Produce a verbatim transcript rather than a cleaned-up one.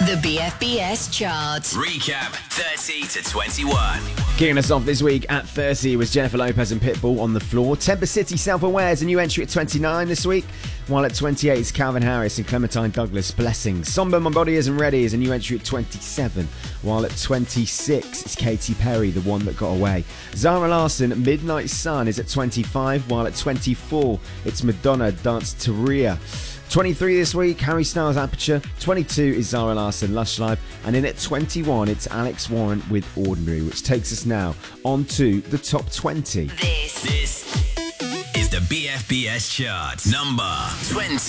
The B F B S chart. Recap thirty to twenty-one. Kicking us off this week at thirty was Jennifer Lopez and Pitbull On The Floor. Temper City Self-Aware is a new entry at twenty-nine this week, while at twenty-eight is Calvin Harris and Clementine Douglas, Blessings. Somber My Body Isn't Ready is a new entry at twenty-seven, while at twenty-six is Katy Perry, The One That Got Away. Zara Larsson, Midnight Sun is at twenty-five, while at twenty-four it's Madonna, Dance to Rhea. twenty-three this week, Harry Styles, Aperture. twenty-two is Zara Larsson, Lush Life. And in at twenty-one, it's Alex Warren with Ordinary, which takes us now on to the top twenty. This, This is the B F B S chart. Number twenty.